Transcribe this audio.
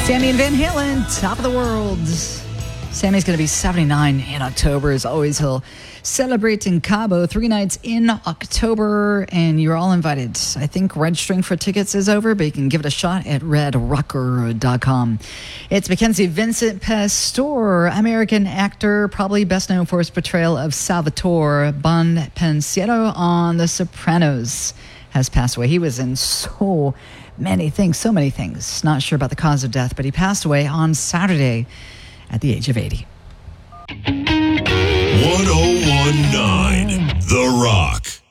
Sammy and Van Halen, Top of the World. Sammy's going to be 79 in October. As always, he'll celebrate in Cabo 3 nights in October, and you're all invited. I think registering for tickets is over, but you can give it a shot at redrocker.com. It's Mackenzie Vincent Pastore, American actor, probably best known for his portrayal of Salvatore Bonpensiero on The Sopranos, has passed away. He was in so many things. Not sure about the cause of death, but he passed away on Saturday at the age of 80. 1019 The Rock.